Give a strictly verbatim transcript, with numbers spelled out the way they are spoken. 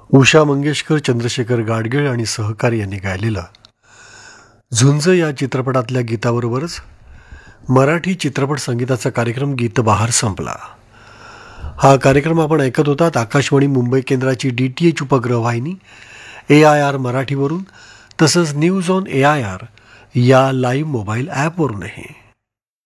उषा मंगेशकर, चंद्रशेखर गाडगीळ आणि सहकारी यांनी गायलेलं झुंज या चित्रपटातल्या गीताबरोबरच मराठी चित्रपट संगीताचा कार्यक्रम गीतबहार संपला. हा कार्यक्रम आपण ऐकत होतात आकाशवाणी मुंबई केंद्राची डी टी एच उपग्रह वाहिनी ए आय आर मराठीवरून, तसंच news on A I R या लाईव्ह मोबाईल ॲपवरूनही.